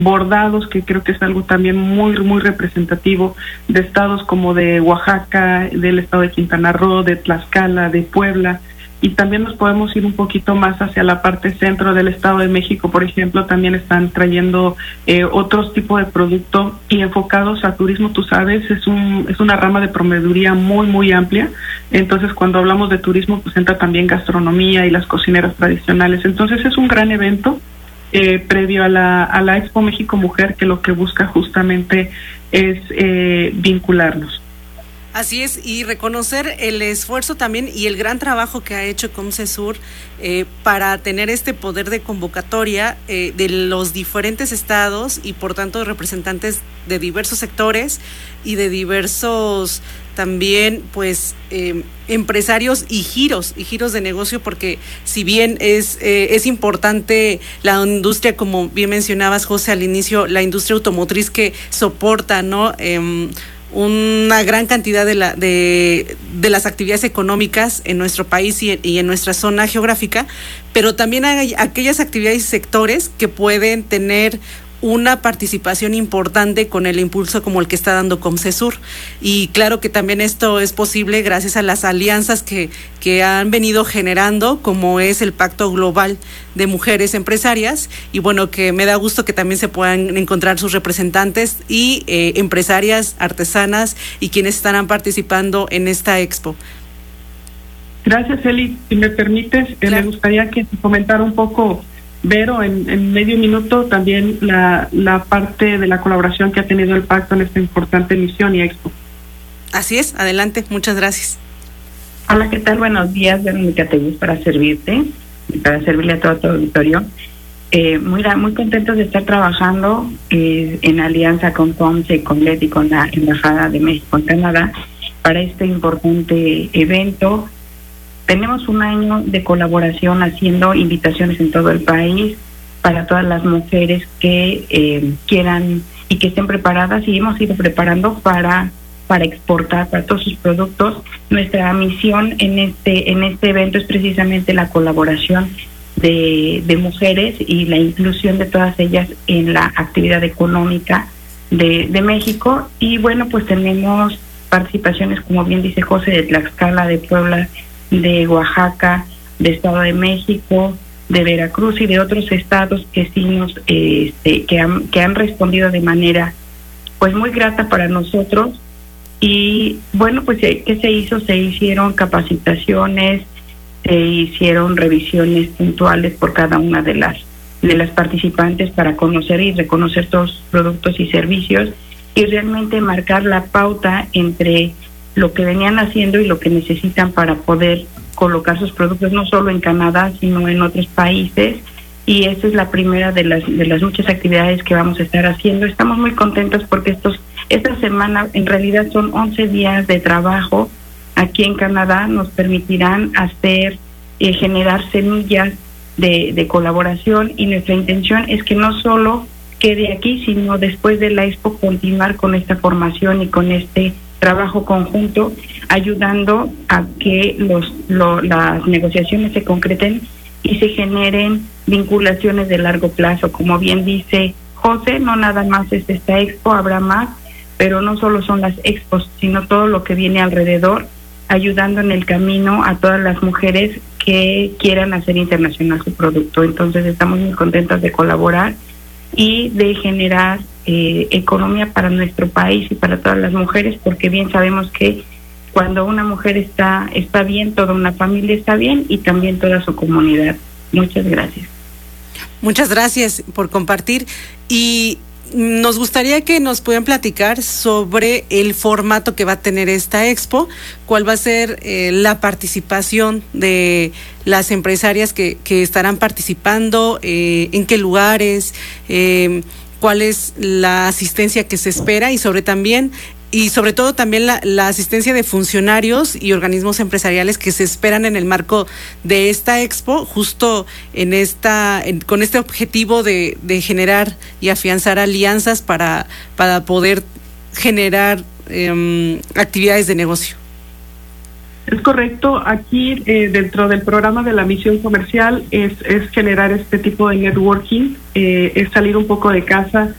bordados, que creo que es algo también muy, muy representativo de estados como de Oaxaca, del estado de Quintana Roo, de Tlaxcala, de Puebla, y también nos podemos ir un poquito más hacia la parte centro del estado de México, por ejemplo, también están trayendo otros tipos de producto y enfocados a turismo. Tú sabes, es una rama de proveeduría muy, muy amplia. Entonces, cuando hablamos de turismo, pues entra también gastronomía y las cocineras tradicionales. Entonces, es un gran evento previo a la Expo México Mujer, que lo que busca justamente es vincularnos. Así es, y reconocer el esfuerzo también y el gran trabajo que ha hecho Comcesur para tener este poder de convocatoria de los diferentes estados y por tanto representantes de diversos sectores y de diversos también pues empresarios y giros de negocio, porque si bien es importante la industria, como bien mencionabas, José, al inicio, la industria automotriz que soporta, ¿no?, una gran cantidad de las actividades económicas en nuestro país y en nuestra zona geográfica, pero también hay aquellas actividades y sectores que pueden tener una participación importante con el impulso como el que está dando Comcesur. Y claro que también esto es posible gracias a las alianzas que han venido generando, como es el Pacto Global de Mujeres Empresarias, y bueno, que me da gusto que también se puedan encontrar sus representantes y empresarias, artesanas y quienes estarán participando en esta expo. Gracias, Eli. Si me permites, claro. Me gustaría que te comentara un poco, Vero, en medio minuto, también la parte de la colaboración que ha tenido el pacto en esta importante misión y expo. Así es, adelante, muchas gracias. Hola, ¿qué tal? Buenos días, Verónica Tegus, para servirte y para servirle a todo tu auditorio. Muy contentos de estar trabajando en alianza con COMCE, con LED y con la Embajada de México en Canadá para este importante evento. Tenemos un año de colaboración haciendo invitaciones en todo el país para todas las mujeres que quieran y que estén preparadas, y hemos ido preparando para exportar para todos sus productos. Nuestra misión en este evento es precisamente la colaboración de mujeres y la inclusión de todas ellas en la actividad económica de México. Y bueno, pues tenemos participaciones, como bien dice José, de Tlaxcala, de Puebla, de Oaxaca, de Estado de México, de Veracruz y de otros estados que sí que han respondido de manera pues muy grata para nosotros. Y bueno, pues ¿qué se hizo? Se hicieron capacitaciones, se hicieron revisiones puntuales por cada una de las participantes para conocer y reconocer todos los productos y servicios y realmente marcar la pauta entre lo que venían haciendo y lo que necesitan para poder colocar sus productos no solo en Canadá, sino en otros países. Y esta es la primera de las muchas actividades que vamos a estar haciendo. Estamos muy contentos porque esta semana en realidad son 11 días de trabajo aquí en Canadá. Nos permitirán generar semillas de colaboración, y nuestra intención es que no solo quede aquí, sino después de la expo continuar con esta formación y con este trabajo conjunto, ayudando a que las negociaciones se concreten y se generen vinculaciones de largo plazo. Como bien dice José, no nada más es esta expo, habrá más, pero no solo son las expos, sino todo lo que viene alrededor, ayudando en el camino a todas las mujeres que quieran hacer internacional su producto. Entonces estamos muy contentas de colaborar y de generar economía para nuestro país y para todas las mujeres, porque bien sabemos que cuando una mujer está bien, toda una familia está bien y también toda su comunidad. Muchas gracias. Muchas gracias por compartir, y nos gustaría que nos puedan platicar sobre el formato que va a tener esta expo, cuál va a ser la participación de las empresarias que estarán participando, en qué lugares, cuál es la asistencia que se espera y sobre todo también la asistencia de funcionarios y organismos empresariales que se esperan en el marco de esta expo, justo con este objetivo de generar y afianzar alianzas para poder generar actividades de negocio. Es correcto. Aquí dentro del programa de la misión comercial es generar este tipo de networking, es salir un poco de casa